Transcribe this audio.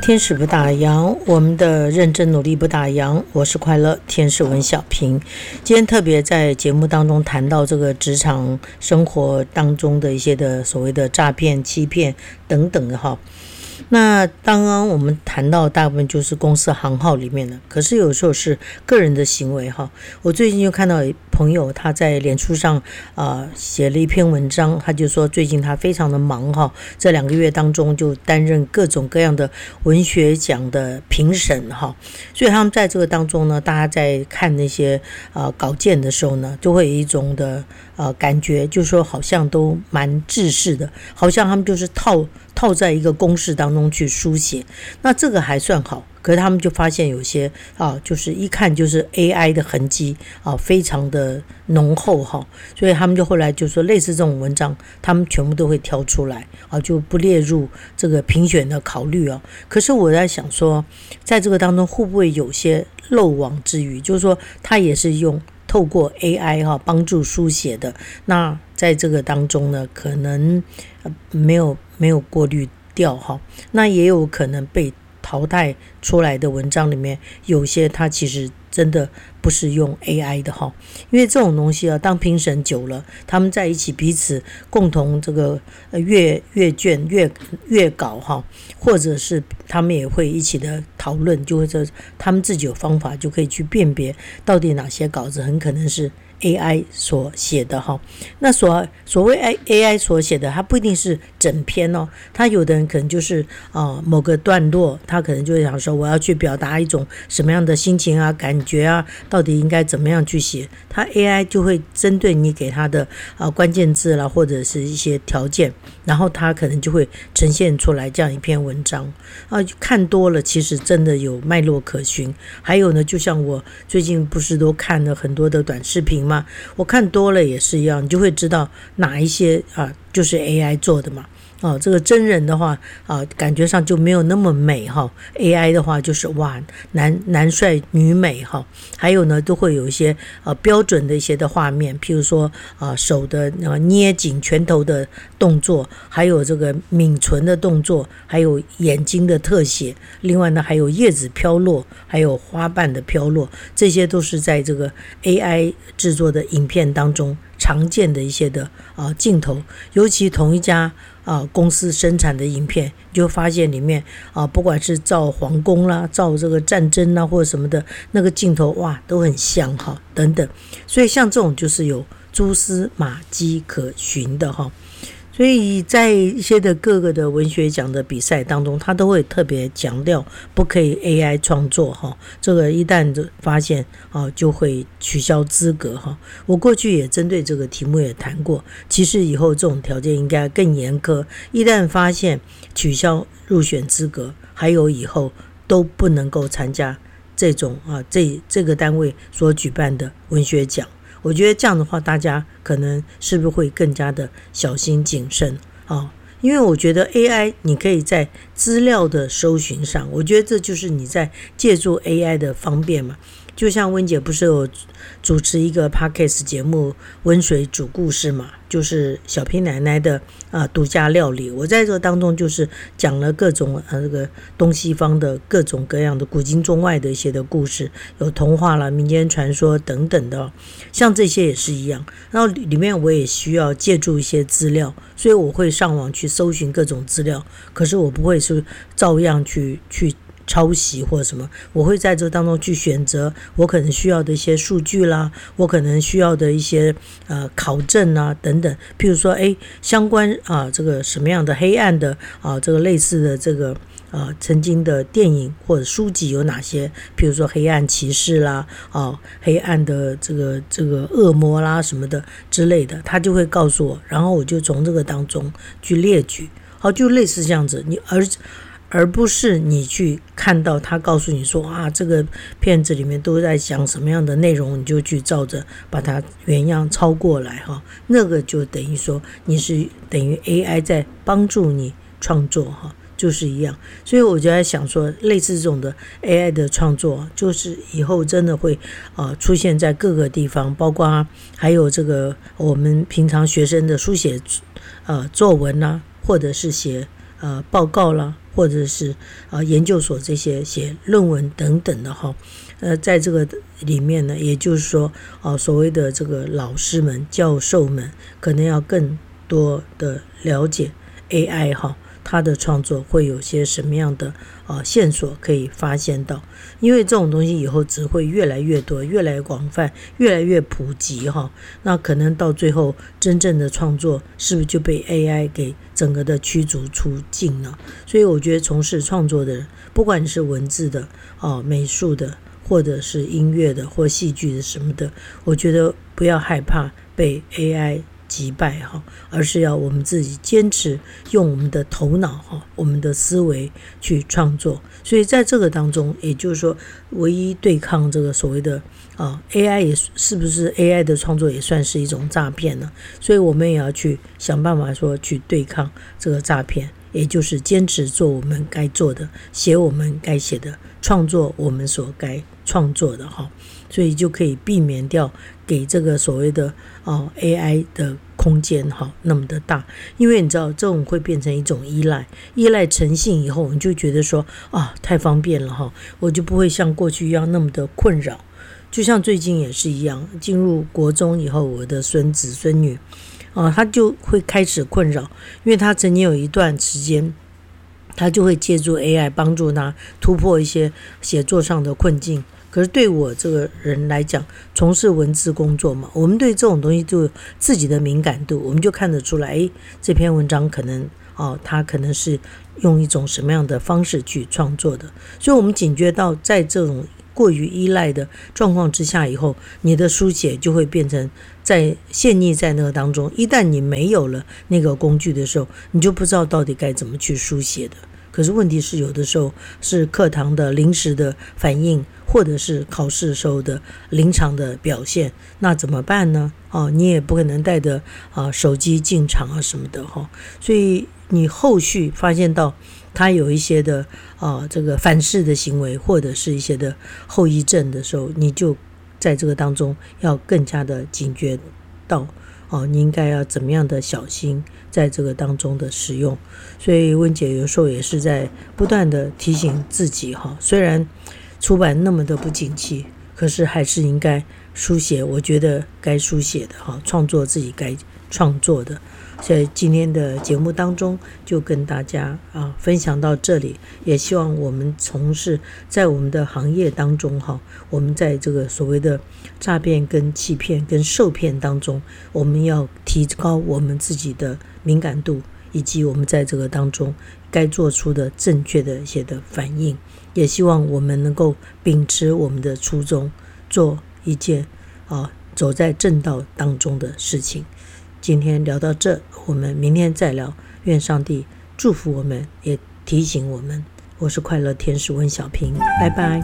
天使不打烊，我们的认真努力不打烊。我是快乐天使文小平。今天特别在节目当中谈到这个职场生活当中的一些的所谓的诈骗、欺骗等等的哈。那刚刚我们谈到大部分就是公司行号里面的，可是有时候是个人的行为哈。我最近就看到朋友他在脸书上写了一篇文章，他就说最近他非常的忙哈，这2个月当中就担任各种各样的文学奖的评审哈，所以他们在这个当中呢，大家在看那些稿件的时候呢，就会有一种的感觉，就是说好像都蛮制式的，好像他们就是套在一个公式当中去书写，那这个还算好。可是他们就发现有些就是一看就是 AI 的痕迹非常的浓厚哈，所以他们就后来就说类似这种文章，他们全部都会挑出来就不列入这个评选的考虑可是我在想说，在这个当中会不会有些漏网之鱼，就是说他也是透过 AI 帮助书写的，那在这个当中呢，可能没有过滤掉那也有可能被淘汰出来的文章里面，有些它其实真的不是用 AI 的因为这种东西当评审久了，他们在一起彼此共同这个阅卷阅稿或者是他们也会一起的讨论，就会说他们自己有方法就可以去辨别到底哪些稿子很可能是AI 所写的那所谓 AI 所写的，它不一定是整篇它有的人可能就是某个段落，他可能就会想说我要去表达一种什么样的心情感觉到底应该怎么样去写，它 AI 就会针对你给它的关键字啦，或者是一些条件，然后它可能就会呈现出来这样一篇文章看多了其实真的有脉络可循。还有呢，就像我最近不是都看了很多的短视频吗？我看多了也是一样，你就会知道哪一些就是 AI 做的嘛。这个真人的话感觉上就没有那么美AI 的话就是哇男帅女美还有呢都会有一些标准的一些的画面，譬如说手的捏紧拳头的动作，还有这个抿唇的动作，还有眼睛的特写，另外呢还有叶子飘落，还有花瓣的飘落，这些都是在这个 AI 制作的影片当中常见的一些的镜头。尤其同一家公司生产的影片，你就发现里面不管是照皇宫啦，照这个战争啦或者什么的，那个镜头哇都很像等等，所以像这种就是有蛛丝马迹可循的所以在一些的各个的文学奖的比赛当中，他都会特别强调不可以 AI 创作这个一旦发现就会取消资格我过去也针对这个题目也谈过，其实以后这种条件应该更严苛，一旦发现取消入选资格，还有以后都不能够参加这种这个单位所举办的文学奖。我觉得这样的话，大家可能是不是会更加的小心谨慎因为我觉得 AI 你可以在资料的搜寻上，我觉得这就是你在借助 AI 的方便嘛。就像温姐不是有主持一个 Podcast 节目温水煮故事嘛，就是小平奶奶的独家料理，我在这当中就是讲了各种这个东西方的各种各样的古今中外的一些的故事，有童话啦、民间传说等等的像这些也是一样。然后里面我也需要借助一些资料，所以我会上网去搜寻各种资料，可是我不会是照样去抄袭或什么，我会在这当中去选择我可能需要的一些数据啦，我可能需要的一些考证啊等等，譬如说相关这个什么样的黑暗的这个类似的这个曾经的电影或者书籍有哪些，譬如说黑暗骑士啦黑暗的这个恶魔啦什么的之类的，他就会告诉我，然后我就从这个当中去列举就类似这样子。而不是你去看到他告诉你说这个片子里面都在讲什么样的内容，你就去照着把它原样抄过来那个就等于说你是等于 AI 在帮助你创作就是一样。所以我就在想说，类似这种的 AI 的创作，就是以后真的会出现在各个地方，包括还有这个我们平常学生的书写作文啦，或者是写报告啦， 或者是研究所这些写论文等等的哈，在这个里面呢，也就是说所谓的这个老师们、教授们可能要更多的了解 AI 哈，它的创作会有些什么样的线索可以发现到，因为这种东西以后只会越来越多、越来越广泛、越来越普及哈，那可能到最后真正的创作是不是就被 AI 给整个的驱逐出境了？所以我觉得从事创作的人，不管是文字的美术的，或者是音乐的或戏剧的什么的，我觉得不要害怕被 AI击败哈，而是要我们自己坚持用我们的头脑哈，我们的思维去创作。所以在这个当中，也就是说，唯一对抗这个所谓的AI 也是不是 AI 的创作也算是一种诈骗呢？所以我们也要去想办法说去对抗这个诈骗，也就是坚持做我们该做的，写我们该写的，创作我们所该创作的哈。所以就可以避免掉给这个所谓的AI 的空间那么的大，因为你知道这种会变成一种依赖成性以后，你就觉得说太方便了我就不会像过去一样那么的困扰。就像最近也是一样，进入国中以后，我的孙子孙女他就会开始困扰，因为他曾经有一段时间他就会借助 AI 帮助他突破一些写作上的困境。可是对我这个人来讲，从事文字工作嘛，我们对这种东西就有自己的敏感度，我们就看得出来这篇文章可能他可能是用一种什么样的方式去创作的。所以我们警觉到在这种过于依赖的状况之下以后，你的书写就会变成在陷溺在那个当中，一旦你没有了那个工具的时候，你就不知道到底该怎么去书写的。可是问题是有的时候是课堂的临时的反应，或者是考试时候的临场的表现，那怎么办呢？你也不可能带着手机进场什么的所以你后续发现到他有一些的这个反噬的行为，或者是一些的后遗症的时候，你就在这个当中要更加的警觉到你应该要怎么样的小心在这个当中的使用。所以温姐有时候也是在不断的提醒自己虽然出版那么的不景气，可是还是应该书写我觉得该书写的创作自己该创作的。所以今天的节目当中就跟大家分享到这里，也希望我们从事在我们的行业当中我们在这个所谓的诈骗跟欺骗跟受骗当中，我们要提高我们自己的敏感度，以及我们在这个当中该做出的正确的一些的反应。也希望我们能够秉持我们的初衷，做一件走在正道当中的事情。今天聊到这，我们明天再聊。愿上帝祝福我们，也提醒我们。我是快乐天使温小平，拜拜。